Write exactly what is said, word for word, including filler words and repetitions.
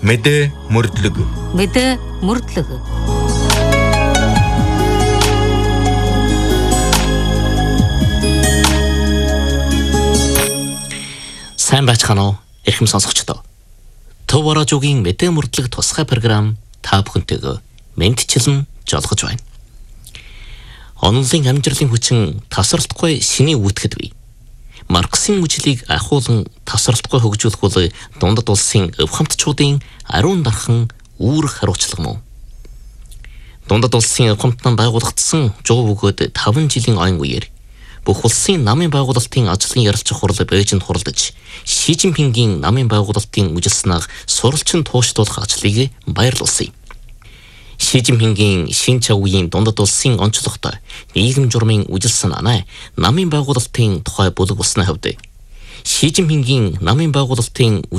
Мэдээ мөрдлөг. Мэдээ мөрдлөг. Сайн байцгаана уу? Эрхэм сонсогчдоо. Төв радиогийн мэдээ мөрдлөг тусгай програм та бүхэнтэйгээ мэдчилэн жолгож байна. Онлын амжилтын хүчин тасралтгүй шиний үүтгэд бий. Марксийн мужлыг ахуулан тасралтгүй хөгжүүлэх бол дундад улсын өв хамтчуудын ариун дархан үүрэг хариуцлага мөн. Дундад улсын өв хамтнан байгуулагдсан жоо бөгөөд таван жилийн ойн үеэр бүх улсын намын байгуулалтын ажлын ярилцах хурлыг Бээжинд хуралдаж, Ши Жинпингийн намын байгуулалтын үжилснаг суралцсан тууштуулах ажлыг баярлуулсан. Ши Жинпингийн шин чавын дундад улсын онцлогтой нийгэм журмын үжилсэн анаа намын байгуулалтын тухай бүлэг болсны хувьд Ши Жинпингийн намын байгуулалтын